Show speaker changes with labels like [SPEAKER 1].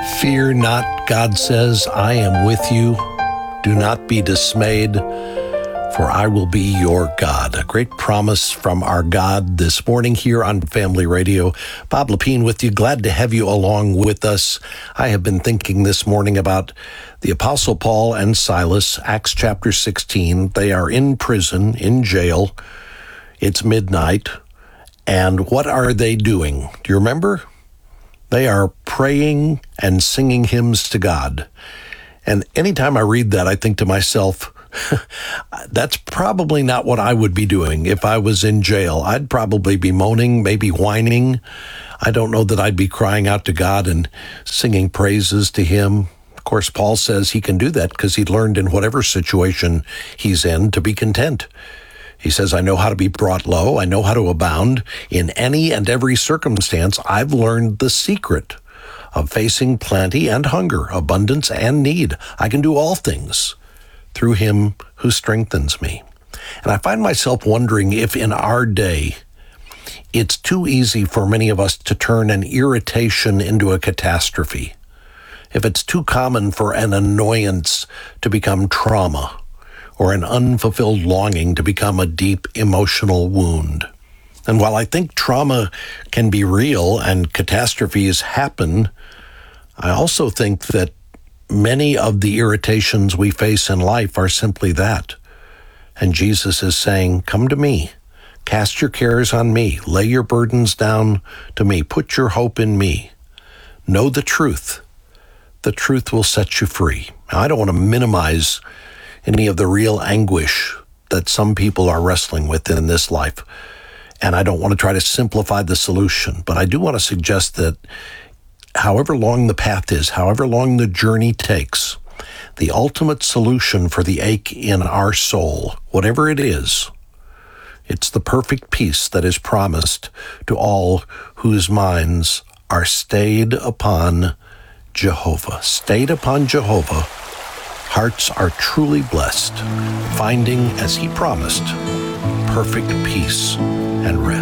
[SPEAKER 1] Fear not, God says, I am with you. Do not be dismayed, for I will be your God. A great promise from our God this morning here on Family Radio. Bob Lepine with you. Glad to have you along with us. I have been thinking this morning about the Apostle Paul and Silas, Acts chapter 16. They are in prison, in jail. It's midnight. And what are they doing? Do you remember? They are praying and singing hymns to God. And anytime I read that, I think to myself, that's probably not what I would be doing if I was in jail. I'd probably be moaning, maybe whining. I don't know that I'd be crying out to God and singing praises to him. Of course, Paul says he can do that because he learned in whatever situation he's in to be content. He says, I know how to be brought low. I know how to abound. In any and every circumstance, I've learned the secret of facing plenty and hunger, abundance and need. I can do all things through him who strengthens me. And I find myself wondering if in our day, it's too easy for many of us to turn an irritation into a catastrophe. If it's too common for an annoyance to become trauma, or an unfulfilled longing to become a deep emotional wound. And while I think trauma can be real and catastrophes happen, I also think that many of the irritations we face in life are simply that. And Jesus is saying, come to me, cast your cares on me, lay your burdens down to me, put your hope in me. Know the truth. The truth will set you free. Now, I don't want to minimize any of the real anguish that some people are wrestling with in this life. And I don't want to try to simplify the solution, but I do want to suggest that however long the path is, however long the journey takes, the ultimate solution for the ache in our soul, whatever it is, it's the perfect peace that is promised to all whose minds are stayed upon Jehovah. Stayed upon Jehovah, hearts are truly blessed, finding, as he promised, perfect peace and rest.